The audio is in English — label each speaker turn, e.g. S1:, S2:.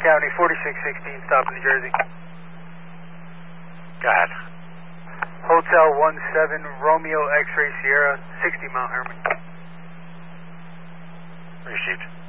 S1: County, 4616, stop in New Jersey.
S2: Go ahead.
S1: Hotel 17, Romeo X-Ray Sierra, 60 Mount Herman.
S2: Received.